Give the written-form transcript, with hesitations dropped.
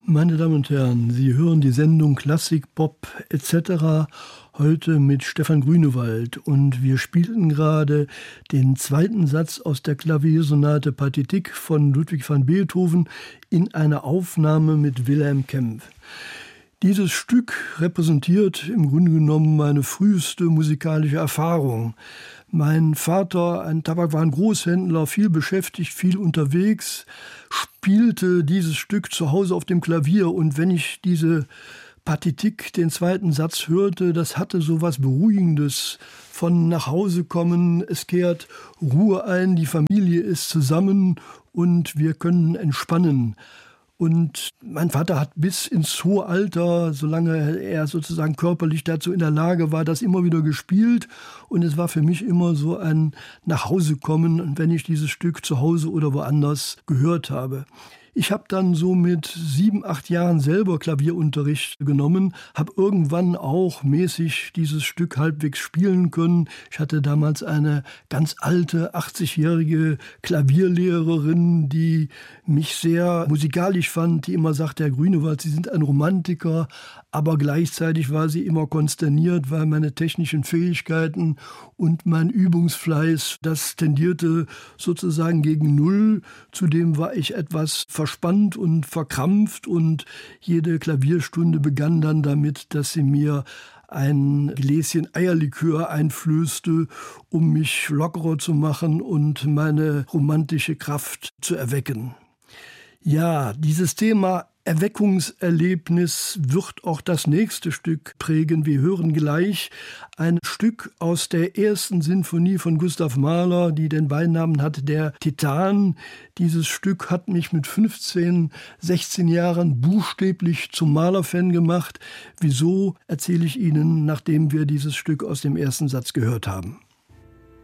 Meine Damen und Herren, Sie hören die Sendung Klassik, Pop etc. heute mit Stefan Grünewald und wir spielten gerade den zweiten Satz aus der Klaviersonate Pathétique von Ludwig van Beethoven in einer Aufnahme mit Wilhelm Kempff. Dieses Stück repräsentiert im Grunde genommen meine früheste musikalische Erfahrung. Mein Vater, ein Tabakwarengroßhändler, viel beschäftigt, viel unterwegs, spielte dieses Stück zu Hause auf dem Klavier. Und wenn ich diese Pathétique, den zweiten Satz, hörte, das hatte so was Beruhigendes von nach Hause kommen. Es kehrt Ruhe ein, die Familie ist zusammen und wir können entspannen. Und mein Vater hat bis ins hohe Alter, solange er sozusagen körperlich dazu in der Lage war, das immer wieder gespielt. Und es war für mich immer so ein Nachhausekommen, wenn ich dieses Stück zu Hause oder woanders gehört habe. Ich habe dann so mit 7, 8 Jahren selber Klavierunterricht genommen, habe irgendwann auch mäßig dieses Stück halbwegs spielen können. Ich hatte damals eine ganz alte, 80-jährige Klavierlehrerin, die mich sehr musikalisch fand, die immer sagte, Herr Grünewald, Sie sind ein Romantiker, aber gleichzeitig war sie immer konsterniert, weil meine technischen Fähigkeiten und mein Übungsfleiß, das tendierte sozusagen gegen Null. Zudem war ich etwas verspannt und verkrampft und jede Klavierstunde begann dann damit, dass sie mir ein Gläschen Eierlikör einflößte, um mich lockerer zu machen und meine romantische Kraft zu erwecken. Ja, dieses Thema Erweckungserlebnis wird auch das nächste Stück prägen. Wir hören gleich ein Stück aus der ersten Sinfonie von Gustav Mahler, die den Beinamen hat, der Titan. Dieses Stück hat mich mit 15, 16 Jahren buchstäblich zum Mahler-Fan gemacht. Wieso, erzähle ich Ihnen, nachdem wir dieses Stück aus dem ersten Satz gehört haben.